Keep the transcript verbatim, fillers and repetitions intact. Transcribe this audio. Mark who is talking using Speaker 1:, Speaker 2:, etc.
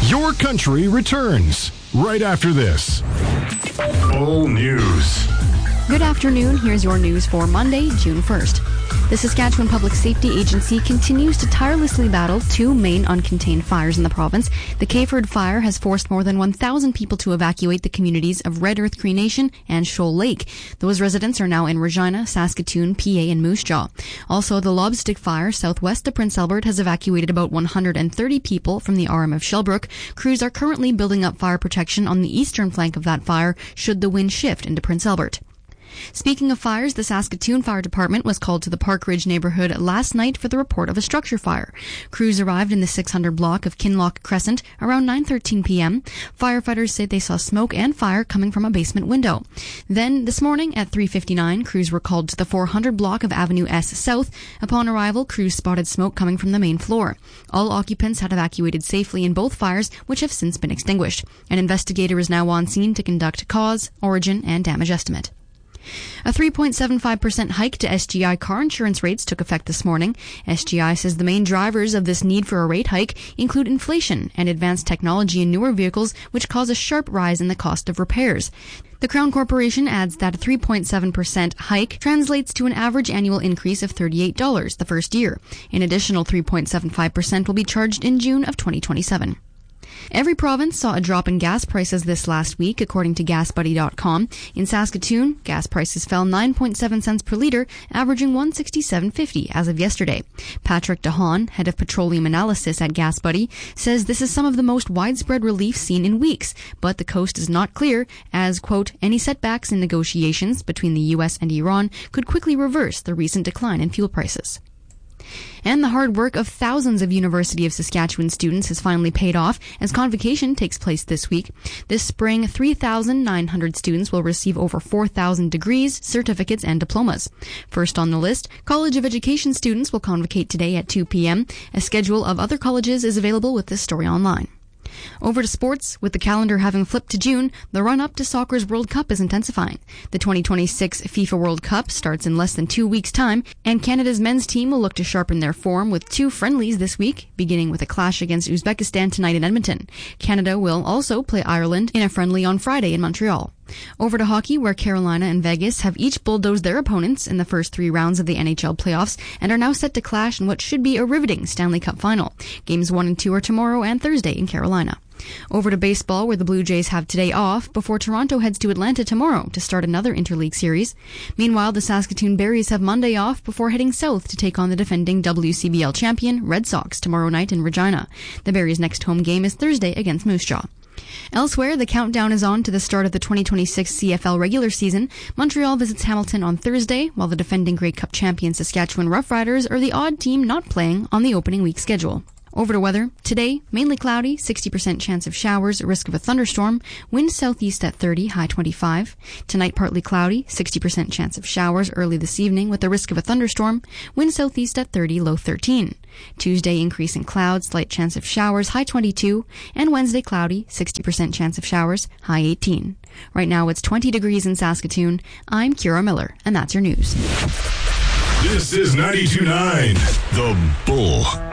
Speaker 1: Your Country returns right after this. Full News.
Speaker 2: Good afternoon. Here's your news for Monday, June first. The Saskatchewan Public Safety Agency continues to tirelessly battle two main uncontained fires in the province. The Kayford Fire has forced more than one thousand people to evacuate the communities of Red Earth Cree Nation and Shoal Lake. Those residents are now in Regina, Saskatoon, P A, and Moose Jaw. Also, the Lobstick Fire southwest of Prince Albert has evacuated about one hundred thirty people from the R M of Shellbrook. Crews are currently building up fire protection on the eastern flank of that fire should the wind shift into Prince Albert. Speaking of fires, the Saskatoon Fire Department was called to the Park Ridge neighborhood last night for the report of a structure fire. Crews arrived in the six hundred block of Kinloch Crescent around nine thirteen p.m. Firefighters say they saw smoke and fire coming from a basement window. Then, this morning at three fifty-nine, crews were called to the four hundred block of Avenue S South. Upon arrival, crews spotted smoke coming from the main floor. All occupants had evacuated safely in both fires, which have since been extinguished. An investigator is now on scene to conduct cause, origin, and damage estimate. A three point seven five percent hike to S G I car insurance rates took effect this morning. S G I says the main drivers of this need for a rate hike include inflation and advanced technology in newer vehicles, which cause a sharp rise in the cost of repairs. The Crown Corporation adds that a three point seven percent hike translates to an average annual increase of thirty-eight dollars the first year. An additional three point seven five percent will be charged in June of twenty twenty-seven. Every province saw a drop in gas prices this last week, according to gas buddy dot com. In Saskatoon, gas prices fell nine point seven cents per litre, averaging one hundred sixty-seven dollars and fifty cents as of yesterday. Patrick DeHaan, head of petroleum analysis at GasBuddy, says this is some of the most widespread relief seen in weeks, but the coast is not clear as, quote, any setbacks in negotiations between the U S and Iran could quickly reverse the recent decline in fuel prices. And the hard work of thousands of University of Saskatchewan students has finally paid off as convocation takes place this week. This spring, three thousand nine hundred students will receive over four thousand degrees, certificates, and diplomas. First on the list, College of Education students will convocate today at two p.m. A schedule of other colleges is available with this story online. Over to sports. With the calendar having flipped to June, the run-up to soccer's World Cup is intensifying. The twenty twenty-six FIFA World Cup starts in less than two weeks' time, and Canada's men's team will look to sharpen their form with two friendlies this week, beginning with a clash against Uzbekistan tonight in Edmonton. Canada will also play Ireland in a friendly on Friday in Montreal. Over to hockey, where Carolina and Vegas have each bulldozed their opponents in the first three rounds of the N H L playoffs and are now set to clash in what should be a riveting Stanley Cup final. Games one and two are tomorrow and Thursday in Carolina. Over to baseball, where the Blue Jays have today off before Toronto heads to Atlanta tomorrow to start another interleague series. Meanwhile, the Saskatoon Berries have Monday off before heading south to take on the defending W C B L champion Red Sox tomorrow night in Regina. The Berries' next home game is Thursday against Moose Jaw. Elsewhere, the countdown is on to the start of the twenty twenty-six C F L regular season. Montreal visits Hamilton on Thursday, while the defending Grey Cup champion Saskatchewan Roughriders are the odd team not playing on the opening week schedule. Over to weather. Today, mainly cloudy, sixty percent chance of showers, risk of a thunderstorm, wind southeast at thirty, high twenty-five. Tonight, partly cloudy, sixty percent chance of showers early this evening with the risk of a thunderstorm, wind southeast at thirty, low thirteen. Tuesday, increase in clouds, slight chance of showers, high twenty-two, and Wednesday, cloudy, sixty percent chance of showers, high eighteen. Right now, it's twenty degrees in Saskatoon. I'm Kira Miller, and that's your news.
Speaker 1: This is ninety-two point nine, The Bull.